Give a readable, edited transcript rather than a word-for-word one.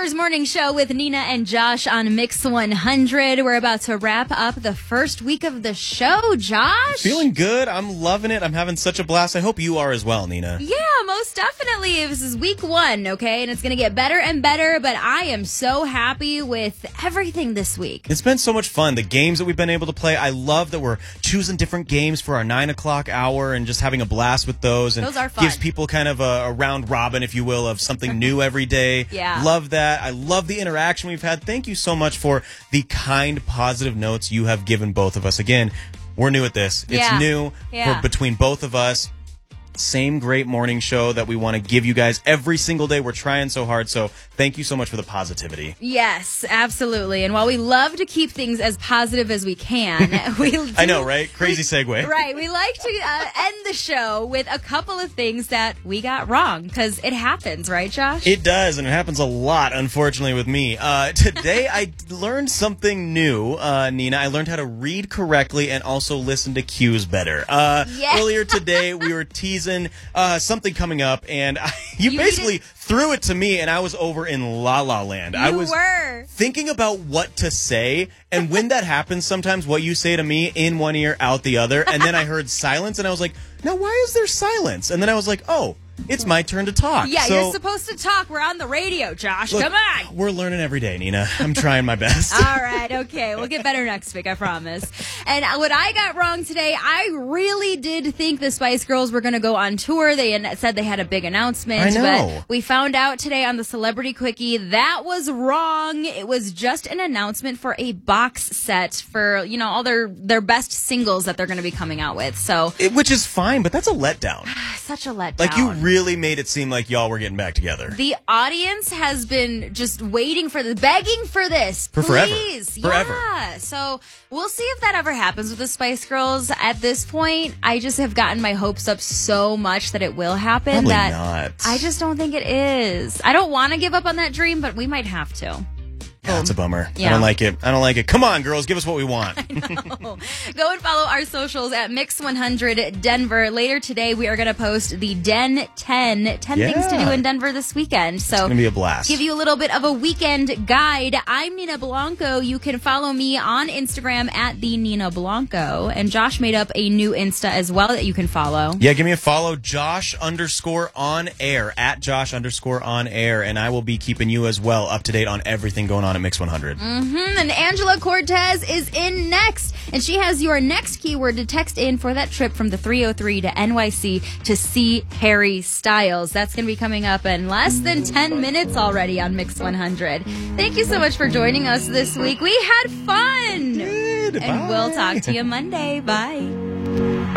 Denver's morning show with Nina and Josh on Mix 100. We're about to wrap up the first week of the show, Josh. Feeling good. I'm loving it. I'm having such a blast. I hope you are as well, Nina. Yeah, most definitely. This is week 1, okay? And it's going to get better and better, but I am so happy with everything this week. It's been so much fun. The games that we've been able to play, I love that we're choosing different games for our 9 o'clock hour and just having a blast with those. And those are fun. Gives people kind of a round robin, if you will, of something new every day. Yeah. Love that. I love the interaction we've had. Thank you so much for the kind, positive notes you have given both of us. Again, we're new at this. It's new between both of us. Same great morning show that we want to give you guys every single day. We're trying so hard, so thank you so much for the positivity. Yes, absolutely. And while we love to keep things as positive as we can, we do, I know, right? Crazy segue. Right. We like to end the show with a couple of things that we got wrong, because it happens, right, Josh? It does, and it happens a lot, unfortunately, with me. Today, I learned something new, Nina. I learned how to read correctly and also listen to cues better. Earlier today, we were teasing something coming up, and you basically threw it to me, and I was over in La La Land. I was thinking about what to say, and when that happens, sometimes what you say to me in one ear, out the other, and then I heard silence, and I was like, now why is there silence? And then I was like, oh, it's my turn to talk. Yeah, so, you're supposed to talk. We're on the radio, Josh. Look, come on. We're learning every day, Nina. I'm trying my best. All right, okay. We'll get better next week, I promise. And what I got wrong today, I really did think the Spice Girls were going to go on tour. They said they had a big announcement. I know. But we found out today on the Celebrity Quickie that was wrong. It was just an announcement for a box set for, you know, all their best singles that they're going to be coming out with. So, which is fine, but that's a letdown. Such a letdown. Like, you really made it seem like y'all were getting back together. The audience has been just waiting for begging for this. For please. Forever. Yeah. So we'll see if that ever happens with the Spice Girls. At this point, I just have gotten my hopes up so much that it will happen. Probably that not. I just don't think it is. I don't want to give up on that dream, but we might have to. Yeah, that's a bummer. Yeah. I don't like it. I don't like it. Come on, girls. Give us what we want. I know. Go and follow our socials at Mix 100 Denver. Later today, we are going to post the Den 10 things to do in Denver this weekend. So it's going to be a blast. Give you a little bit of a weekend guide. I'm Nina Blanco. You can follow me on Instagram at the Nina Blanco. And Josh made up a new Insta as well that you can follow. Yeah, give me a follow, Josh_on_air, at Josh_on_air. And I will be keeping you as well up to date on everything going on at Mix 100. And Angela Cortez is in next, and she has your next keyword to text in for that trip from the 303 to NYC to see Harry Styles. That's going to be coming up in less than 10 minutes already on Mix 100. Thank you so much for joining us this week. We had fun. Good. And Bye. we'll talk to you Monday. Bye.